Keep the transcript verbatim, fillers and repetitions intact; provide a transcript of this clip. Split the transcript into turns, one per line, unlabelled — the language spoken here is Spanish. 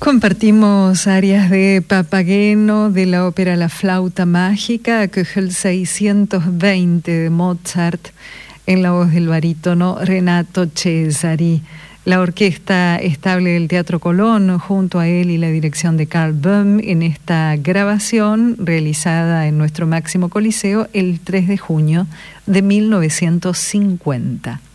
Compartimos áreas de Papageno de la ópera La Flauta Mágica, Köchel seiscientos veinte de Mozart, en la voz del barítono Renato Cesari. La orquesta estable del Teatro Colón, junto a él y la dirección de Karl Böhm, en esta grabación realizada en nuestro Máximo Coliseo el tres de junio de mil novecientos cincuenta.